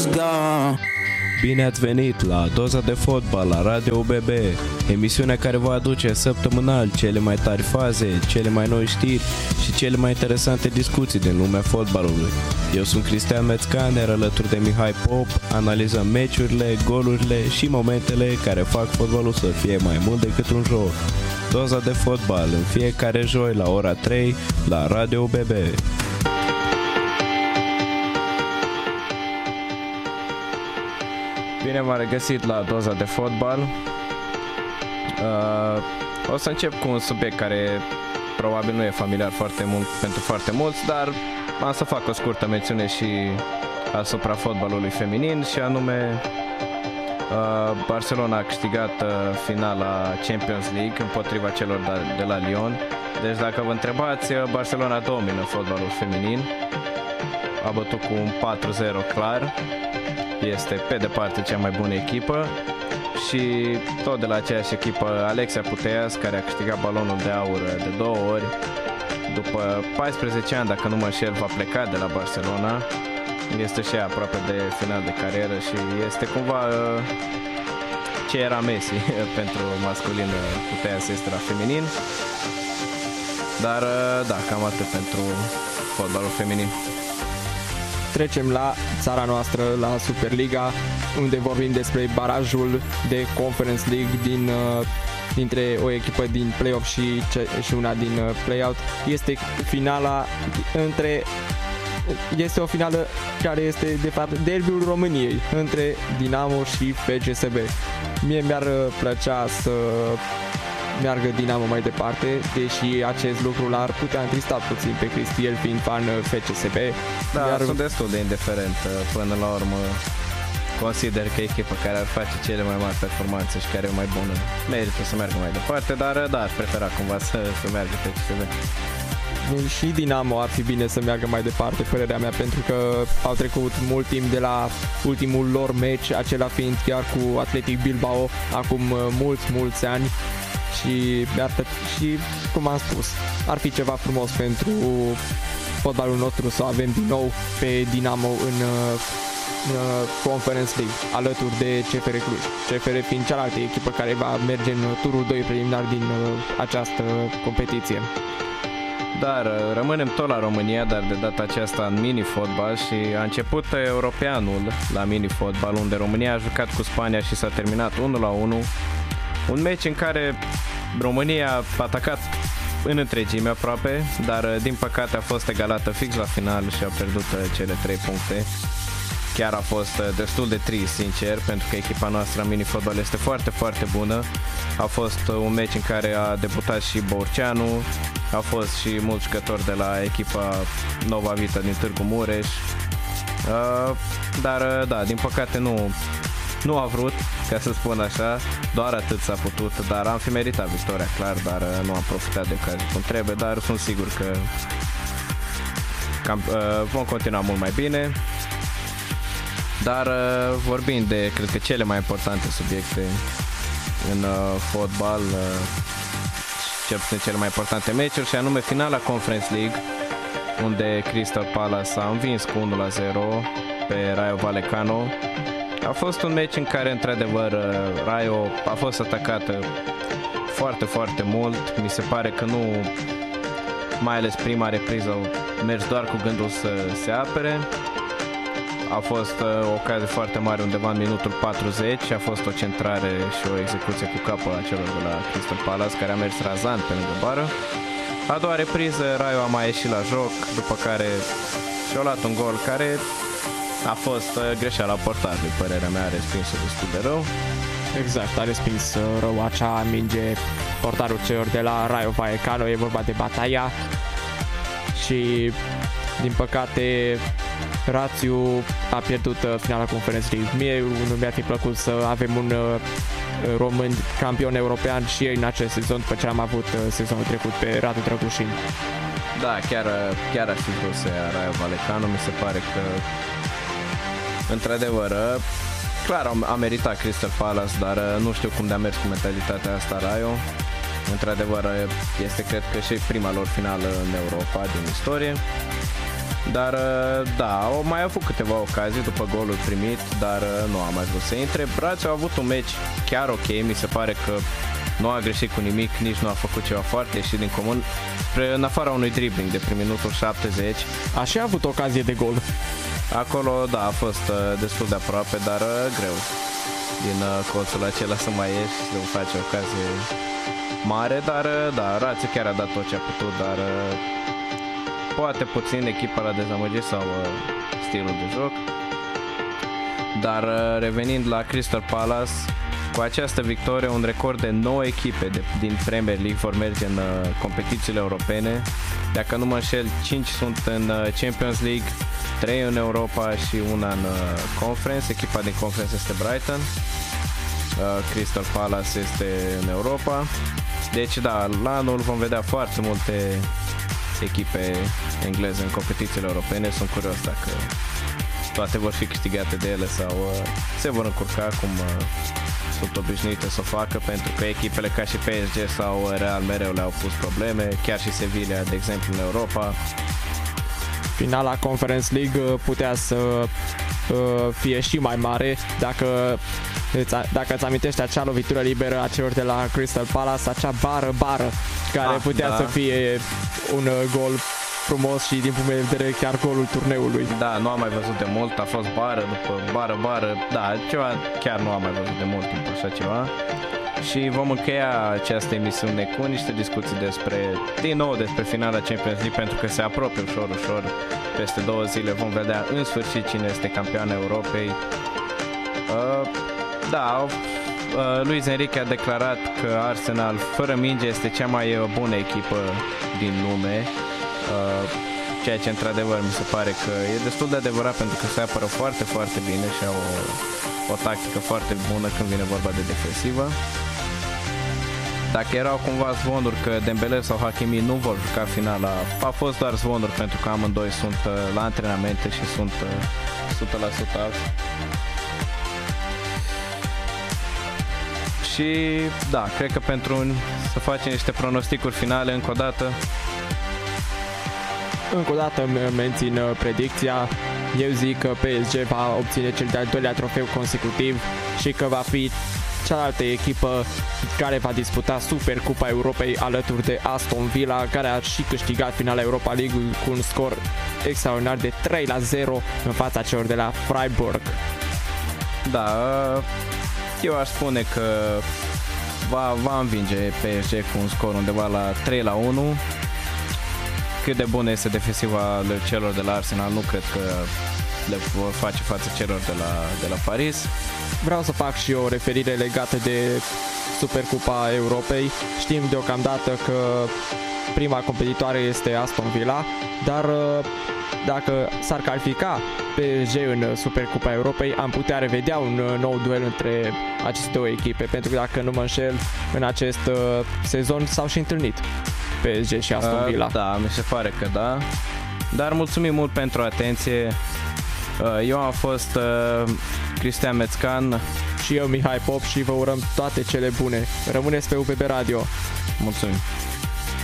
Bine ați venit la Doza de Fotbal la Radio UBB, emisiunea care vă aduce săptămânal cele mai tari faze, cele mai noi știri și cele mai interesante discuții din lumea fotbalului. Eu sunt Cristian Mețcaner, alături de Mihai Pop, analizăm meciurile, golurile și momentele care fac fotbalul să fie mai mult decât un joc. Doza de Fotbal în fiecare joi la ora 3 la Radio UBB. Bine v-am regăsit la Doza de Fotbal. O să încep cu un subiect care probabil nu e familiar foarte mult pentru foarte mulți, dar am să fac o scurtă mențiune și asupra fotbalului feminin, și anume Barcelona a câștigat finala Champions League împotriva celor de la Lyon. Deci dacă vă întrebați, Barcelona domină fotbalul feminin, a bătut cu un 4-0 clar. Este pe departe cea mai bună echipă și tot de la aceeași echipă Alexia Putellas, care a câștigat balonul de aur de 2 ori. După 14 ani, dacă nu mă înșel, va pleca de la Barcelona. Este și ea aproape de final de carieră și este cumva ce era Messi pentru masculin, Putellas este la feminin. Dar da, cam atât pentru fotbalul feminin. Trecem la țara noastră, la Superliga, unde vorbim despre barajul de Conference League dintre o echipă din play-off și una din play-out. Este finala este o finală care este de fapt derbiul României între Dinamo și FCSB. Mie mi-ar plăcea să meargă Dinamo mai departe, deși acest lucru l-ar putea întrista puțin pe Cristi, el fiind fan FCSB. Da, sunt destul de indiferent până la urmă. Consider că echipa care ar face cele mai mari performanțe și care e mai bună merită să meargă mai departe, dar da, aș prefera cumva să meargă FCSB. Și Dinamo ar fi bine să meargă mai departe, părerea mea, pentru că au trecut mult timp de la ultimul lor meci, acela fiind chiar cu Athletic Bilbao, acum mulți ani. Și cum am spus, ar fi ceva frumos pentru fotbalul nostru să avem din nou pe Dinamo în Conference League, alături de CFR Cluj. CFR fiind cealaltă echipă care va merge în turul 2 preliminar din această competiție. Dar rămânem tot la România, dar de data aceasta în mini-fotbal, și a început europeanul la mini-fotbal, unde România a jucat cu Spania și s-a terminat 1-1. Un meci în care România a atacat în întregime aproape, dar din păcate a fost egalată fix la final și a pierdut cele 3 puncte. Chiar a fost destul de trist, sincer, pentru că echipa noastră în mini-fotbal este foarte, foarte bună. A fost un meci în care a debutat și Borceanu, a fost și mulți jucători de la echipa Nova Vita din Târgu Mureș. Dar da, din păcate nu a vrut, ca să spun așa, doar atât s-a putut, dar am fi meritat victoria, clar, dar nu am profitat de ocazie cum trebuie, dar sunt sigur că vom continua mult mai bine. Dar vorbind de, cred că, cele mai importante subiecte în fotbal, cel puțin cele mai importante meciuri, și anume finala Conference League, unde Crystal Palace a învins cu 1-0 pe Rayo Vallecano. A fost un meci în care, într-adevăr, Rayo a fost atacată foarte, foarte mult. Mi se pare că nu, mai ales prima repriză, au mers doar cu gândul să se apere. A fost o ocazie foarte mare undeva în minutul 40 și a fost o centrare și o execuție cu capul a celor de la Crystal Palace, care a mers razant pe lângă bară. A doua repriză, Rayo a mai ieșit la joc, după care și-a luat un gol care a fost greșeala portarului, părerea mea, a respins-o destul de rău. Exact, a respins rău acea minge portarul celor de la Rayo Vallecano, e vorba de Bataia. Și din păcate Rațiu a pierdut finala Conference League. Mie nu mi-ar fi plăcut să avem un român campion european și în acest sezon, după ce am avut sezonul trecut pe Radu Drăgușin. Da, chiar ar fi vrut să ia Rayo Vallecano. Mi se pare că, într-adevăr, clar a meritat Crystal Palace, dar nu știu cum de-a mers cu mentalitatea asta Rayo. Într-adevăr, este, cred că, și prima lor finală în Europa din istorie. Dar da, au mai avut câteva ocazii după golul primit, dar nu a mai vrut să intre. Lazio a avut un meci chiar ok, mi se pare că nu a greșit cu nimic, nici nu a făcut ceva foarte ieșit din comun, în afara unui dribbling de prin minutul 70. A și avut ocazie de gol. Acolo, da, a fost destul de aproape, dar greu din colțul acela să mai ieși și să faci o ocazie mare, dar da, Lazio chiar a dat tot ce a putut, dar poate puțin echipa l-a dezamăgit sau stilul de joc. Dar revenind la Crystal Palace, cu această victorie, un record de 9 echipe din Premier League vor merge în competițiile europene. Dacă nu mă înșel, 5 sunt în Champions League, 3 în Europa și una în Conference. Echipa din Conference este Brighton, Crystal Palace este în Europa. Deci da, la anul vom vedea foarte multe echipe engleze în competițiile europene. Sunt curios dacă toate vor fi câștigate de ele sau se vor încurca cum sunt obișnuite să o facă, pentru că echipele ca și PSG sau Real mereu le-au pus probleme, chiar și Sevilla, de exemplu, în Europa. Finala Conference League putea să fie și mai mare dacă îți amintești acea lovitură liberă a celor de la Crystal Palace, acea bară care putea să fie un gol frumos și din punct de vedere chiar golul turneului. Da, nu am mai văzut de mult, a fost bară după bară, da, ceva chiar nu am mai văzut de mult timp așa ceva. Și vom încheia această emisiune cu niște discuții din nou despre finala Champions League, pentru că se apropie ușor, peste 2 zile vom vedea în sfârșit cine este campioana Europei. Luis Enrique a declarat că Arsenal fără minge este cea mai bună echipă din lume, ceea ce într-adevăr mi se pare că e destul de adevărat, pentru că se apără foarte, foarte bine și au o tactică foarte bună când vine vorba de defensivă. Dacă erau cumva zvonuri că Dembele sau Hakimi nu vor juca finala, a fost doar zvonuri, pentru că amândoi sunt la antrenamente și sunt 100% out. Și da, cred că să facem niște pronosticuri finale încă o dată mențin predicția. Eu zic că PSG va obține cel de-al doilea trofeu consecutiv și că va fi cealaltă echipă care va disputa Supercupa Europei alături de Aston Villa, care a și câștigat finala Europa League cu un scor extraordinar de 3-0 în fața celor de la Freiburg. Da, eu aș spune că va învinge PSG cu un scor undeva la 3-1. Cât de bună este defensiva celor de la Arsenal, nu cred că le vor face față celor de la Paris. Vreau să fac și o referire legată de Supercupa Europei. Știm deocamdată că prima competitoare este Aston Villa, dar dacă s-ar califica PSG în Supercupa Europei, am putea revedea un nou duel între aceste două echipe, pentru că dacă nu mă înșel, în acest sezon s-au și întâlnit PSG și Aston Villa. Da, mi se pare că da. Dar mulțumim mult pentru atenție. Eu am fost Cristian Mețcan și eu Mihai Pop și vă urăm toate cele bune. Rămâneți pe UPB Radio. Mulțumim.